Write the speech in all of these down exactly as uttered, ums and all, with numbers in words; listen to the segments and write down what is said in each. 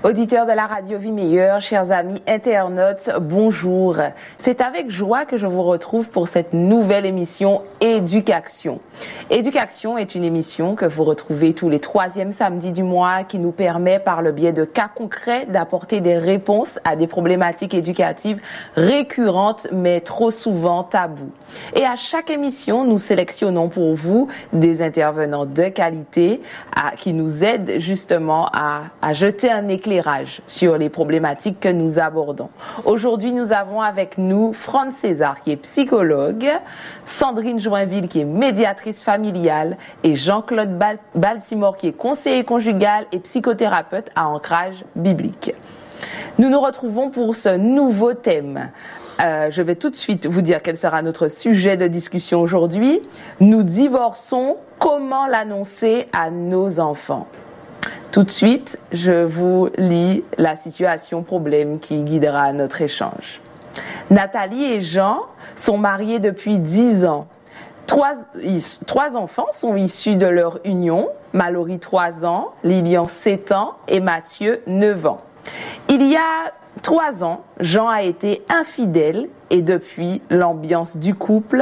Auditeurs de la radio Vie Meilleure, chers amis internautes, bonjour. C'est avec joie que je vous retrouve pour cette nouvelle émission Éducation. Éducation est une émission que vous retrouvez tous les troisièmes samedis du mois qui nous permet par le biais de cas concrets d'apporter des réponses à des problématiques éducatives récurrentes mais trop souvent tabous. Et à chaque émission, nous sélectionnons pour vous des intervenants de qualité à, qui nous aident justement à, à jeter un éclairage sur les problématiques que nous abordons. Aujourd'hui, nous avons avec nous Franz César qui est psychologue, Sandrine Joinville qui est médiatrice familiale et Jean-Claude Bal- Baltimore qui est conseiller conjugal et psychothérapeute à ancrage biblique. Nous nous retrouvons pour ce nouveau thème. Euh, je vais tout de suite vous dire quel sera notre sujet de discussion aujourd'hui. Nous divorçons, comment l'annoncer à nos enfants? Tout de suite, je vous lis la situation problème qui guidera notre échange. Nathalie et Jean sont mariés depuis dix ans. Trois, trois enfants sont issus de leur union. Mallory, trois ans, Lilian, sept ans et Mathieu, neuf ans. Il y a trois ans, Jean a été infidèle et depuis, l'ambiance du couple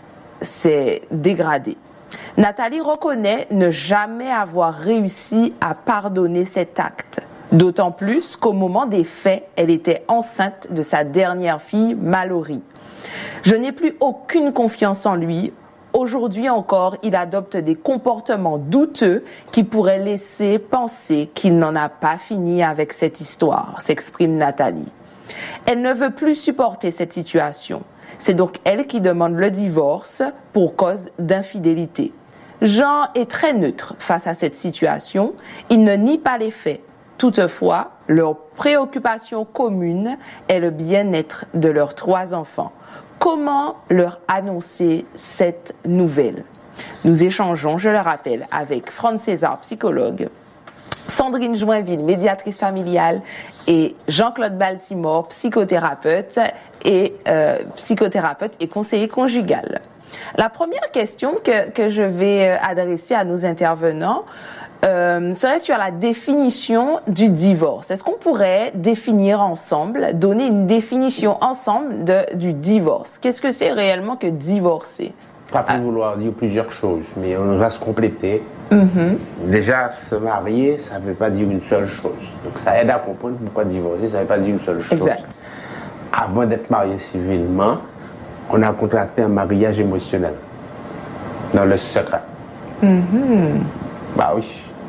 s'est dégradée. Nathalie reconnaît ne jamais avoir réussi à pardonner cet acte, d'autant plus qu'au moment des faits, elle était enceinte de sa dernière fille, Mallory. Je n'ai plus aucune confiance en lui. Aujourd'hui encore, il adopte des comportements douteux qui pourraient laisser penser qu'il n'en a pas fini avec cette histoire, s'exprime Nathalie. Elle ne veut plus supporter cette situation. C'est donc elle qui demande le divorce pour cause d'infidélité. Jean est très neutre face à cette situation. Il ne nie pas les faits. Toutefois, leur préoccupation commune est le bien-être de leurs trois enfants. Comment leur annoncer cette nouvelle? Nous échangeons, je le rappelle, avec Franz César, psychologue, Sandrine Joinville, médiatrice familiale, et Jean-Claude Baltimore, psychothérapeute et euh, psychothérapeute et conseiller conjugal. La première question que, que je vais adresser à nos intervenants euh, serait sur la définition du divorce. Est-ce qu'on pourrait définir ensemble, donner une définition ensemble de, du divorce? Qu'est-ce que c'est réellement que divorcer? Ça peut vouloir dire plusieurs choses, mais on va se compléter. Mm-hmm. Déjà, se marier, ça ne veut pas dire une seule chose. Donc ça aide à comprendre pourquoi divorcer, ça ne veut pas dire une seule chose. Exact. Avant d'être marié civilement, on a contracté un mariage émotionnel. Dans le secret. Mm-hmm. Bah oui.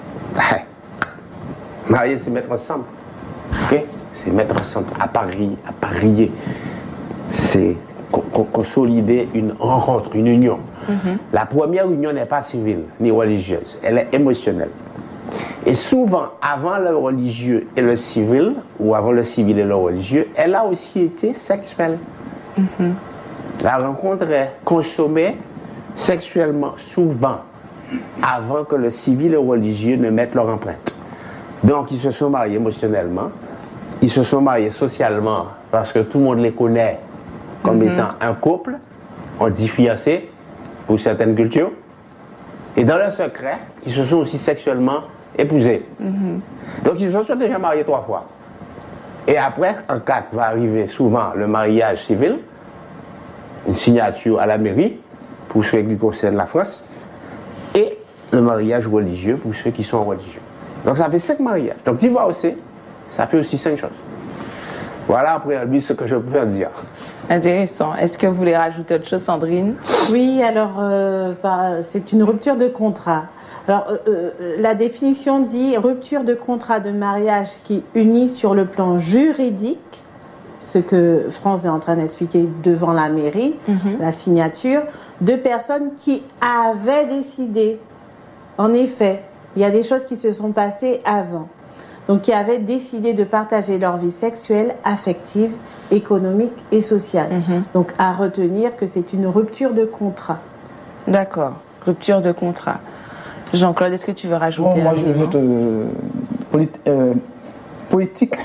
Marier, c'est mettre ensemble. Ok? C'est mettre ensemble, à parier, à parier. C'est consolider une rencontre, une union. Mm-hmm. La première union n'est pas civile ni religieuse, elle est émotionnelle. Et souvent, avant le religieux et le civil, ou avant le civil et le religieux, elle a aussi été sexuelle. Mm-hmm. La rencontre est consommée sexuellement souvent, avant que le civil et le religieux ne mettent leur empreinte. Donc, ils se sont mariés émotionnellement, ils se sont mariés socialement, parce que tout le monde les connaît comme mm-hmm. étant un couple, on dit fiancé pour certaines cultures. Et dans le secret, ils se sont aussi sexuellement épousés. Mm-hmm. Donc ils se sont déjà mariés trois fois. Et après, en quatre, va arriver souvent le mariage civil, une signature à la mairie, pour ceux qui concernent la France, et le mariage religieux pour ceux qui sont religieux. Donc ça fait cinq mariages. Donc divorcer, ça fait aussi cinq choses. Voilà après lui ce que je peux en dire. Intéressant. Est-ce que vous voulez rajouter autre chose, Sandrine? Oui, alors euh, bah, c'est une rupture de contrat. Alors euh, euh, la définition dit rupture de contrat de mariage qui unit sur le plan juridique, ce que France est en train d'expliquer devant la mairie, mm-hmm. la signature, de personnes qui avaient décidé. En effet, il y a des choses qui se sont passées avant. Donc, qui avaient décidé de partager leur vie sexuelle, affective, économique et sociale. Mm-hmm. Donc, à retenir que c'est une rupture de contrat. D'accord, rupture de contrat. Jean-Claude, est-ce que tu veux rajouter bon, moi, je veux être euh, polit- euh, poétique.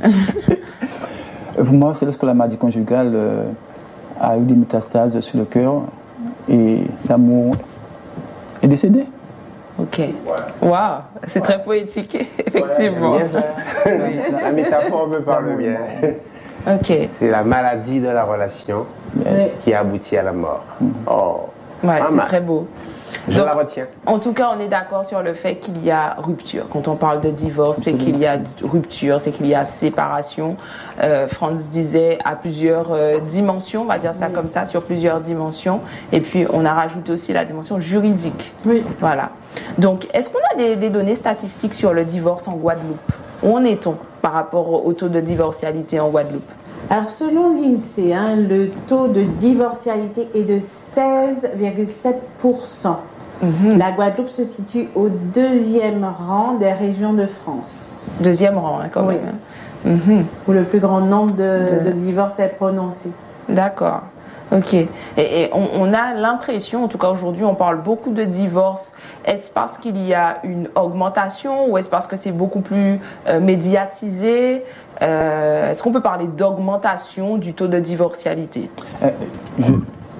Pour moi, c'est lorsque la maladie conjugale euh, a eu des métastases sur le cœur et l'amour est décédé. Ok. Waouh, c'est très poétique, effectivement. Ouais, la, la métaphore me parle bien. Ok. C'est la maladie de la relation yes. qui aboutit à la mort. Oh. Ouais, c'est très beau. Je Donc, la retiens. En tout cas, on est d'accord sur le fait qu'il y a rupture. Quand on parle de divorce, c'est qu'il y a rupture, c'est qu'il y a séparation. Euh, Franz disait à plusieurs euh, dimensions, on va dire ça oui. comme ça, sur plusieurs dimensions. Et puis, on a rajouté aussi la dimension juridique. Oui. Voilà. Donc, est-ce qu'on a des, des données statistiques sur le divorce en Guadeloupe? Où en est-on par rapport au taux de divorcialité en Guadeloupe? Alors, selon l'INSEE, hein, le taux de divorcialité est de seize virgule sept pour cent. Mm-hmm. La Guadeloupe se situe au deuxième rang des régions de France. Deuxième rang, hein, quand oui. même. Mm-hmm. Où le plus grand nombre de, de... de divorces est prononcé. D'accord. Ok. Et, et on, on a l'impression, en tout cas aujourd'hui, on parle beaucoup de divorce. Est-ce parce qu'il y a une augmentation ou est-ce parce que c'est beaucoup plus euh, médiatisé? Euh, est-ce qu'on peut parler d'augmentation du taux de divorcialité? euh, je...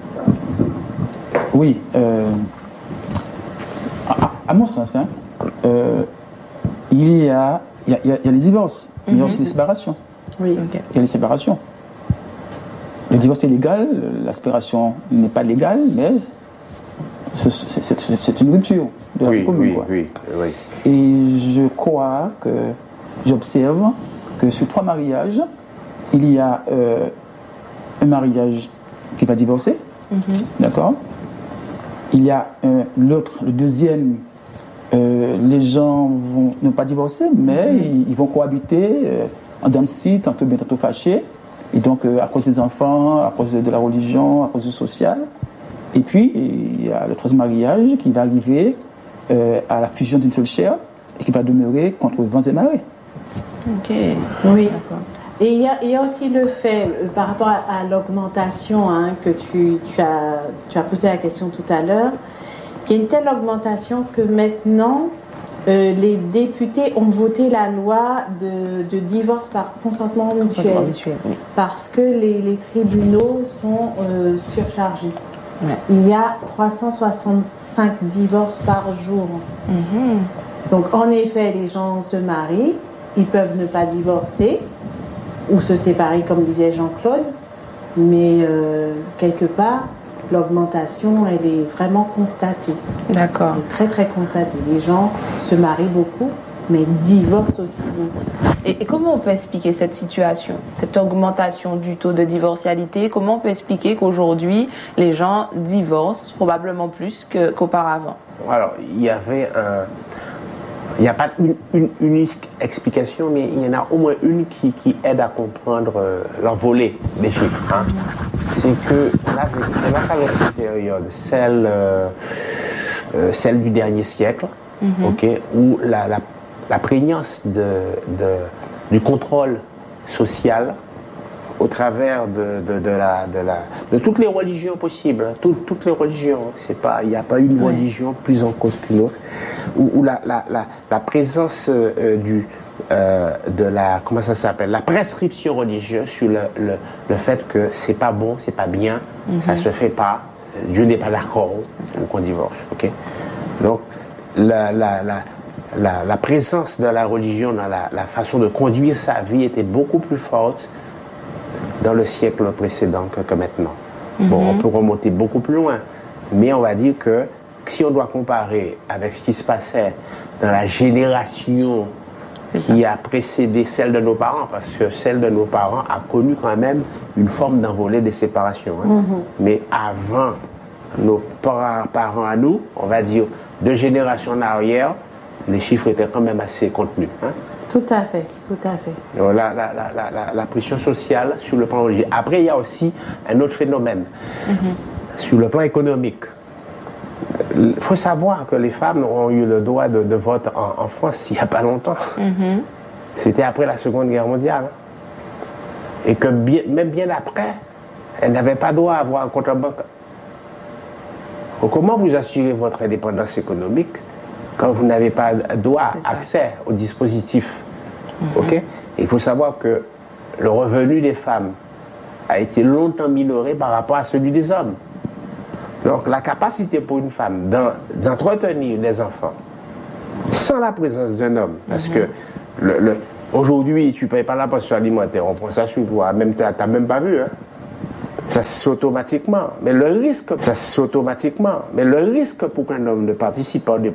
Oui. Euh... À, à mon sens, hein, euh, il, y a, il, y a, il y a les divorces, mm-hmm. il y a aussi les séparations. Oui. Okay. Il y a les séparations. Le divorce est légal, la séparation n'est pas légale, mais c'est, c'est, c'est, c'est une rupture de la oui, commune. Oui, quoi. oui, oui. Et je crois que j'observe que sur trois mariages, il y a euh, un mariage qui va divorcer, mm-hmm. d'accord? Il y a euh, l'autre, le deuxième, euh, les gens vont ne pas divorcer, mais mm-hmm. ils, ils vont cohabiter euh, en dents de scie, tantôt bien, tantôt fâchés. Et donc, euh, à cause des enfants, à cause de, de la religion, à cause du social. Et puis, il y a le troisième mariage qui va arriver euh, à la fusion d'une seule chair et qui va demeurer contre vents et marées. Ok. Oui. D'accord. Et il y, a, il y a aussi le fait, euh, par rapport à, à l'augmentation, hein, que tu, tu, as, tu as posé la question tout à l'heure, qu'il y a une telle augmentation que maintenant, Euh, les députés ont voté la loi de, de divorce par consentement mutuel, mutuel oui. parce que les, les tribunaux sont euh, surchargés. Ouais. Il y a trois cent soixante-cinq divorces par jour. Mm-hmm. Donc en effet, les gens se marient, ils peuvent ne pas divorcer ou se séparer comme disait Jean-Claude, mais euh, quelque part, l'augmentation, elle est vraiment constatée. D'accord. Elle est très, très constatée. Les gens se marient beaucoup, mais divorcent aussi beaucoup. Et, et comment on peut expliquer cette situation, cette augmentation du taux de divorcialité? Comment on peut expliquer qu'aujourd'hui, les gens divorcent probablement plus que, qu'auparavant? Alors, il y avait un... Il n'y a pas une, une unique explication, mais il y en a au moins une qui, qui aide à comprendre euh, l'envolée des chiffres. Hein. C'est que la, la traversée période, celle, euh, euh, celle du dernier siècle, mm-hmm. okay, où la, la, la prégnance de, de, du contrôle social au travers de, de, de, la, de, la, de toutes les religions possibles, hein, tout, toutes les religions, c'est pas, il n'y a pas une ouais. religion plus en cause qu'une autre, où, où la, la, la, la présence euh, du, euh, de la, comment ça s'appelle, la prescription religieuse sur le, le, le fait que c'est pas bon, c'est pas bien, mm-hmm. ça se fait pas, Dieu n'est pas d'accord pour qu'on divorce, ok? Donc, la, la, la, la, la présence de la religion dans la, la façon de conduire sa vie était beaucoup plus forte dans le siècle précédent que, que maintenant. Mm-hmm. Bon, on peut remonter beaucoup plus loin, mais on va dire que si on doit comparer avec ce qui se passait dans la génération c'est qui ça. a précédé celle de nos parents, parce que celle de nos parents a connu quand même une forme d'envolée des séparations. Hein. Mm-hmm. Mais avant nos parents à nous, on va dire deux générations en arrière, les chiffres étaient quand même assez contenus. Hein. Tout à fait, tout à fait. La, la, la, la, la pression sociale sur le plan religieux. Après, il y a aussi un autre phénomène. Mm-hmm. Sur le plan économique. Il faut savoir que les femmes ont eu le droit de, de vote en, en France il n'y a pas longtemps. Mm-hmm. C'était après la Seconde Guerre mondiale. Et que bien, même bien après, elles n'avaient pas droit à avoir un compte en banque. Donc, comment vous assurez votre indépendance économique quand vous n'avez pas droit accès au dispositif? Mm-hmm. Okay? Il faut savoir que le revenu des femmes a été longtemps minoré par rapport à celui des hommes. Donc la capacité pour une femme d'entretenir des enfants sans la présence d'un homme. Parce mm-hmm. que le, le, aujourd'hui, tu ne payes pas la pension alimentaire, on prend ça sur toi, même, tu n'as même pas vu. Hein? Ça se fait automatiquement. Mais le risque, ça se fait automatiquement. Mais le risque pour qu'un homme ne participe pas au